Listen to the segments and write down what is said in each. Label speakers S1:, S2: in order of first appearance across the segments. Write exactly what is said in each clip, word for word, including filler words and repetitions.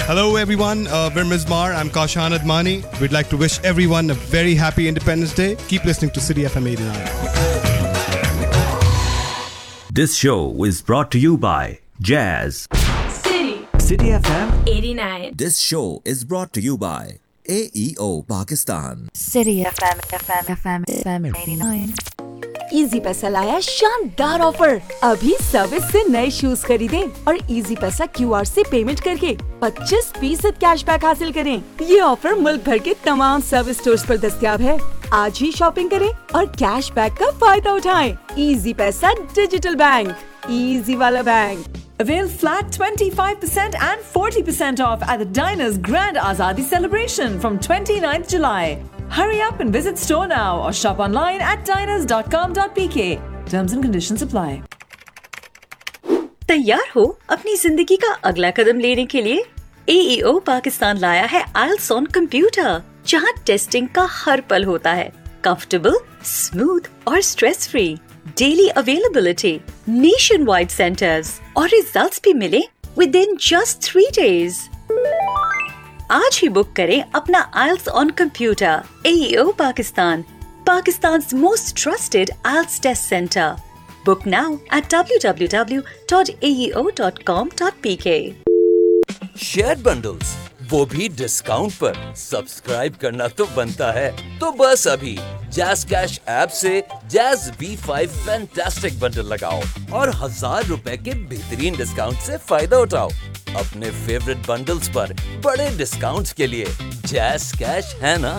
S1: Hello everyone, uh, we're Mizmar. I'm Kaushan Admani. We'd like to wish everyone a very happy Independence Day. Keep listening to City F M eighty-nine.
S2: This show is brought to you by Jazz.
S3: City.
S2: City F M
S3: eighty-nine.
S2: This show is brought to you by A E O Pakistan.
S4: City F M, F M, F M, F M eighty-nine.
S5: Easy पैसा लाया शानदार offer. अभी service से नए shoes खरीदें और easy पैसा QR से पेमेंट करके पच्चीस फीसद कैशबैक हासिल करें। ये ऑफर मुल्क भर के तमाम सर्विस स्टोर्स पर दस्तयाब है। आज ही शॉपिंग करें और कैशबैक का फायदा उठाएं। इजी पैसा डिजिटल बैंक, इजी वाला bank.
S6: Avail flat twenty-five percent and forty percent off at the Diners Grand Azadi celebration from twenty-ninth July. Hurry up and visit store now or shop online at diners dot com dot p k. Terms and conditions apply.
S7: तैयार हो अपनी जिंदगी का अगला कदम लेने के लिए? A E O Pakistan लाया है I E L T S on computer, जहां टेस्टिंग का हर पल होता है। कंफर्टेबल, स्मूथ और stress free. Daily availability, nation wide centres और रिजल्ट्स भी मिले with in just three days. आज ही बुक करें अपना I E L T S on computer. A E O Pakistan, पाकिस्तान's most trusted I E L T S test center. Book now at w w w dot a e o dot com dot p k.
S8: Share bundles, वो भी discount पर। Subscribe करना तो बनता है, तो बस अभी जैज कैश ऐप से jazz B five fantastic bundle लगाओ और हजार रुपए के बेहतरीन डिस्काउंट से फायदा उठाओ। अपने फेवरेट बंडल्स पर बड़े डिस्काउंट्स के लिए जैज कैश है ना।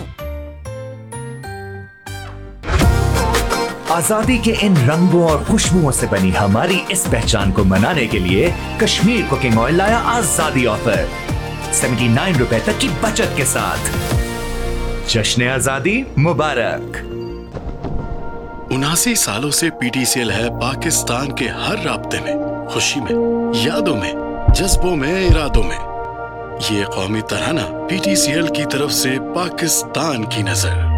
S9: आजादी के इन रंगों और खुशबुओं से बनी हमारी इस पहचान को मनाने के लिए कश्मीर कुकिंग ऑयल लाया आजादी ऑफर उन्यासी रुपए तक की बचत के साथ। जश्न आजादी मुबारक।
S10: उनासी सालों से पीटीसीएल है पाकिस्तान के हर राब्ते में, खुशी में, यादों में, जज्बों में, इरादों में। ये कौमी तराना पीटीसीएल की तरफ से पाकिस्तान की नजर।